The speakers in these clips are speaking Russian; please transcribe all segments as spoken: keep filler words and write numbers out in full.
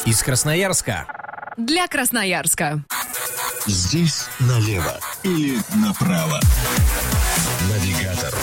Из Красноярска. Для Красноярска. Здесь налево или направо. Навигатор.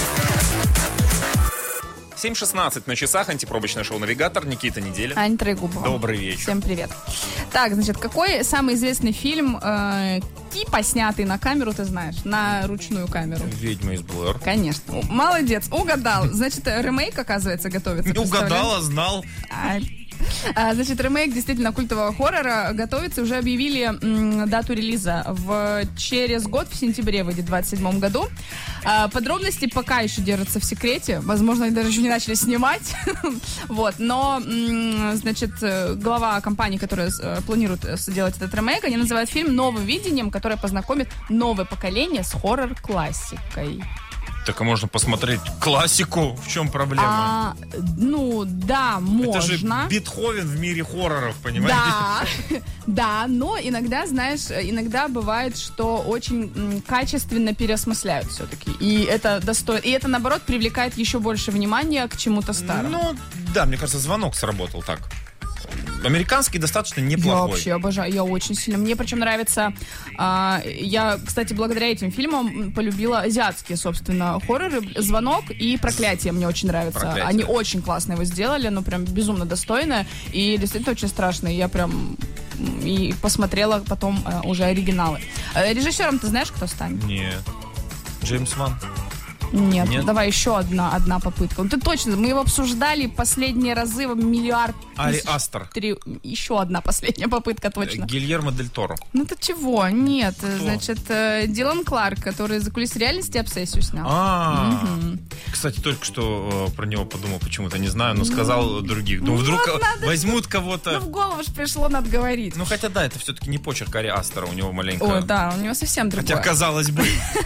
семь шестнадцать на часах, антипробочное шоу «Навигатор». Никита Неделя. Аня Трегубова. Добрый вечер. Всем привет. Так, значит, какой самый известный фильм э, типа снятый на камеру, ты знаешь? На ручную камеру. «Ведьма из Блэр». Конечно. Молодец, угадал. Значит, ремейк, оказывается, готовится. Не угадал, а знал. А, а, значит, ремейк действительно культового хоррора готовится. Уже объявили м, дату релиза. В, через год, в сентябре, выйдет в двадцать седьмом году. А, подробности пока еще держатся в секрете. Возможно, они даже еще не начали снимать. Вот. Но, м, значит, глава компании, которая э, планирует сделать этот ремейк, они называют фильм новым видением, которое познакомит новое поколение с хоррор-классикой. Так а можно посмотреть классику. В чем проблема? А, ну, да, можно. Это же Бетховен в мире хорроров, понимаете? Да, да, но иногда, знаешь, иногда бывает, что очень м, качественно переосмысляют все-таки. И это достойно. И это, наоборот, привлекает еще больше внимания к чему-то старому. Ну, да, мне кажется, «Звонок» сработал так. Американский достаточно Я неплохой. вообще обожаю, я очень сильно. Мне причем нравится, а, я, кстати, благодаря этим фильмам полюбила азиатские, собственно, хорроры. «Звонок» и «Проклятие» мне очень нравятся. «Проклятие». Они очень классно его сделали, ну прям безумно достойно и действительно очень страшно. Я прям и посмотрела потом а, уже оригиналы. А, режиссером ты знаешь, кто станет? Нет. Джеймс Ван. Нет, Нет? давай еще одна, одна попытка. Ну ты точно, мы его обсуждали последние разы в миллиард. Ари тысяч, Астер. Три, еще одна последняя попытка точно. Гильермо дель Торо. Ну ты чего? Нет, Кто? значит, э, Дилан Кларк, который «За кулисы реальности» «Обсессию» снял. А, Мгм. кстати, только что э, про него подумал почему-то, не знаю, но сказал других. Ну, вдруг вот надо- возьмут Ну кого-то. в голову же пришло, надо говорить. Ну, хотя да, это все-таки не почерк Ари Астера, у него маленько. О, да, у него совсем другое. Хотя, казалось бы.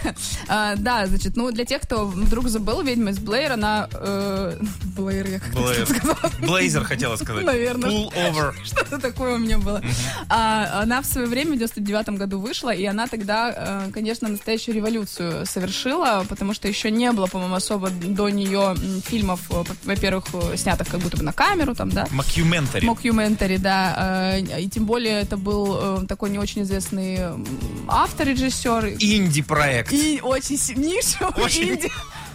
А, да, значит, ну для тех, кто вдруг забыл, «Ведьма из Блэр», она... Э, Блэр, я как-то Блэр. сказала. Блейзер хотела сказать. Наверное. Pull over. Что-то такое у меня было. А, она в свое время в девяносто девятом году вышла, и она тогда, э, конечно, настоящую революцию совершила, потому что еще не было, по-моему, особо до нее м, фильмов, э, во-первых, э, снятых как будто бы на камеру, там, да. Мокюментари. Мокюментари, да. Э, и тем более это был э, такой не очень известный э, автор, режиссер. Инди-проект. И очень си- нишевый Очень- инди.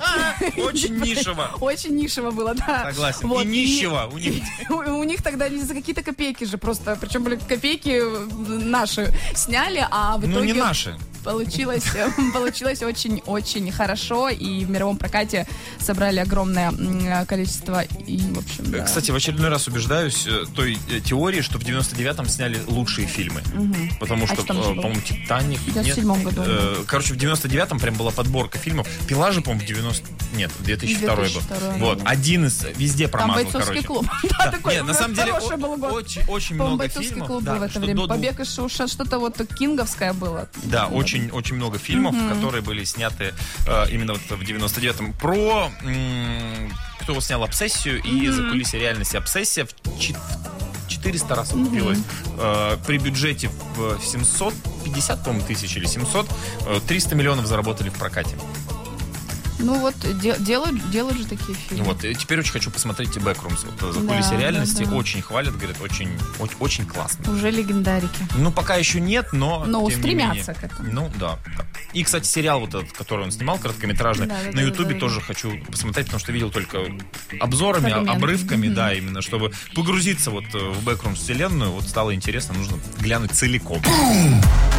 Очень нишево. Очень нишево было, да. Согласен. Вот, И нищего у них. у, у них тогда не за какие-то копейки же просто, причем были копейки наши сняли, а в итоге Ну, не наши. получилось, получилось очень-очень хорошо, и в мировом прокате собрали огромное м, количество, и, в общем, да. Кстати, в очередной раз убеждаюсь э, той э, теории, что в девяносто девятом сняли лучшие фильмы. Потому А что, что там же э, было? по-моему, «Титаник». В девяносто нет, седьмом году. э, Короче, в девяносто девятом прям была подборка фильмов. «Пила» же, по-моему, в девяностом... Нет, две тысячи второй был. две тысячи второй, Вот, да. один из... Везде Там промазал, «Бойцовский короче. клуб». Да, Да, такой нет, на самом деле, хороший был о- год. очень, очень По-моему, много «Бойцовский фильмов. клуб» да, был в это что время. до двух- «Побег из Шоушенка», что-то вот кинговское было. Да, очень, очень много фильмов, которые были сняты э, именно вот в девяносто девятом. Про м, кто снял «Обсессию» и «За кулисы реальности». «Обсессия» в чет- четыреста раз окупилась. Э, при бюджете в семьсот пятьдесят, по-моему, тысяч или семьсот, э, триста миллионов заработали в прокате. Ну вот, де- делают, делают же такие фильмы. Вот, и теперь очень хочу посмотреть и «Backrooms». Вот, «За Да, кулисы да, реальности» да. очень хвалят, говорят, очень, очень, очень классно. Уже легендарики. Ну, пока еще нет, но... Но тем не стремятся менее. к этому. Ну, да, да. И, кстати, сериал вот этот, который он снимал, короткометражный, Да, да, на да, Ютубе да, тоже да. хочу посмотреть, потому что видел только обзорами, Фрагмент. обрывками, да, именно, чтобы погрузиться вот в Backrooms вселенную, вот стало интересно, нужно глянуть целиком.